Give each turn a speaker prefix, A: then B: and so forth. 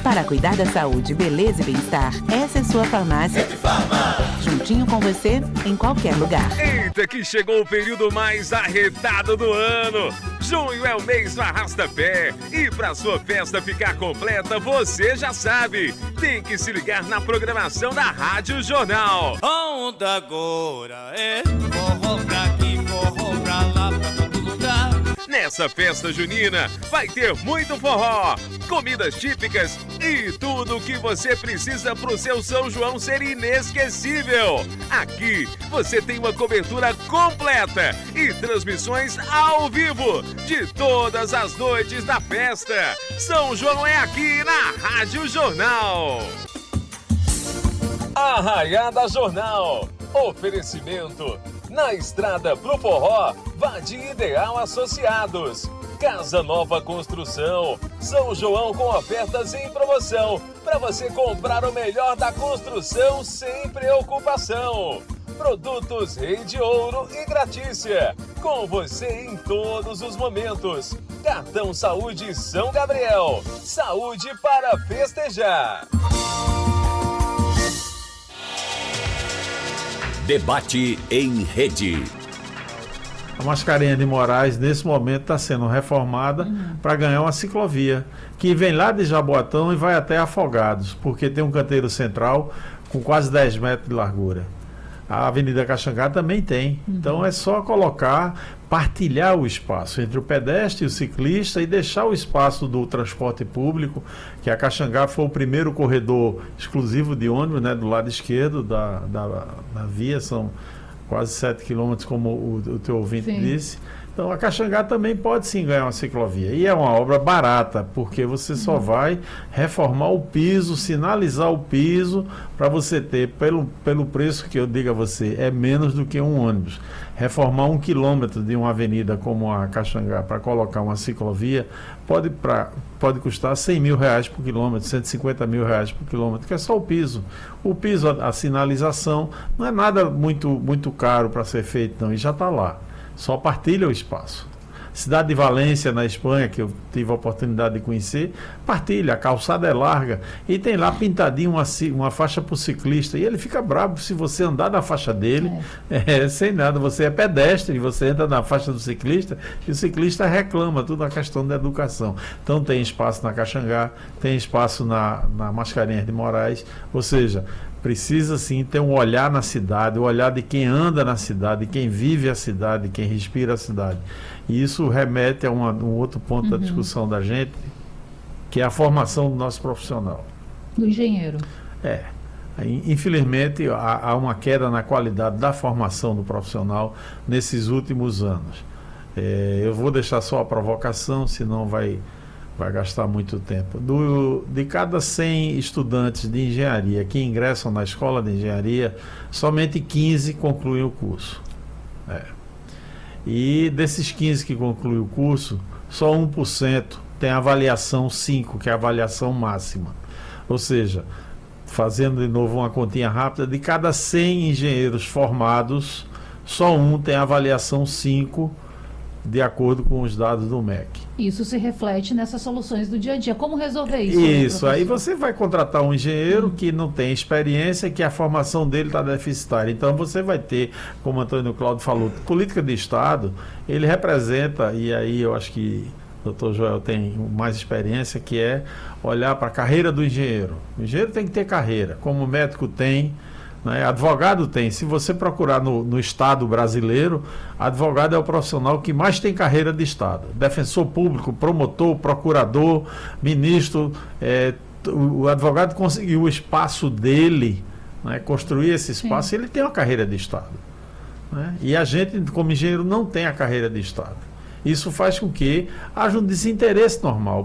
A: Para cuidar da saúde, beleza e bem-estar, essa é sua farmácia. Juntinho com você, em qualquer lugar.
B: Eita, que chegou o período mais arretado do ano. Junho é o mês do arrasta-pé. E para sua festa ficar completa, você já sabe. Tem que se ligar na programação da Rádio Jornal.
C: A onda agora é forró pra aqui, forró pra lá, pra todo lugar.
B: Nessa festa junina vai ter muito forró, comidas típicas e tudo o que você precisa pro seu São João ser inesquecível. Aqui você tem uma cobertura completa e transmissões ao vivo de todas as noites da festa. São João é aqui na Rádio Jornal. Arraiada Jornal. Oferecimento. Na estrada pro forró, vá de Ideal Associados. Casa Nova Construção. São João com ofertas em promoção. Para você comprar o melhor da construção sem preocupação. Produtos Rei de Ouro e Gratícia. Com você em todos os momentos. Cartão Saúde São Gabriel. Saúde para festejar.
D: Debate em rede.
E: A Mascarenhas de Moraes, nesse momento, está sendo reformada para ganhar uma ciclovia, que vem lá de Jaboatão e vai até Afogados, porque tem um canteiro central com quase 10 metros de largura. A Avenida Caxangá também tem. Então é só partilhar o espaço entre o pedestre e o ciclista e deixar o espaço do transporte público, que a Caxangá foi o primeiro corredor exclusivo de ônibus, né, do lado esquerdo da via, são quase 7 quilômetros, como o teu ouvinte disse. Então a Caxangá também pode sim ganhar uma ciclovia. E é uma obra barata, porque você só vai reformar o piso, sinalizar o piso, para você ter, pelo preço que eu digo a você, é menos do que um ônibus. Reformar 1 quilômetro de uma avenida como a Caxangá para colocar uma ciclovia pode custar R$100 mil por quilômetro, R$150 mil por quilômetro, que é só o piso. O piso, a sinalização, não é nada muito caro para ser feito, não, e já está lá. Só partilha o espaço. Cidade de Valência, na Espanha, que eu tive a oportunidade de conhecer, partilha, a calçada é larga e tem lá pintadinho uma faixa para o ciclista, e ele fica bravo se você andar na faixa dele, sem nada, você é pedestre, você entra na faixa do ciclista e o ciclista reclama, tudo a questão da educação. Então tem espaço na Caxangá, tem espaço na Mascarenhas de Moraes, ou seja, precisa sim ter um olhar na cidade, o olhar de quem anda na cidade, de quem vive a cidade, quem respira a cidade. E isso remete a um outro ponto da discussão da gente, que é a formação do nosso profissional.
F: Do engenheiro.
E: Infelizmente, há uma queda na qualidade da formação do profissional nesses últimos anos. Eu vou deixar só a provocação, senão vai gastar muito tempo. De cada 100 estudantes de engenharia que ingressam na escola de engenharia, somente 15 concluem o curso. E desses 15 que concluem o curso, só 1% tem avaliação 5, que é a avaliação máxima. Ou seja, fazendo de novo uma continha rápida, de cada 100 engenheiros formados, só um tem avaliação 5, de acordo com os dados do MEC.
F: Isso se reflete nessas soluções do dia a dia. Como resolver isso?
E: Isso, aí você vai contratar um engenheiro que não tem experiência, que a formação dele está deficitária. Então você vai ter, como o Antônio Cláudio falou, política de Estado, ele representa, e aí eu acho que o Dr. Joel tem mais experiência, que é olhar para a carreira do engenheiro. O engenheiro tem que ter carreira, como o médico tem, né? Advogado tem. Se você procurar no Estado brasileiro, advogado é o profissional que mais tem carreira de Estado. Defensor público, promotor, procurador, ministro. O advogado conseguiu o espaço dele, né? Construir esse espaço, ele tem uma carreira de Estado, né? E a gente, como engenheiro, não tem a carreira de Estado. Isso faz com que haja um desinteresse normal.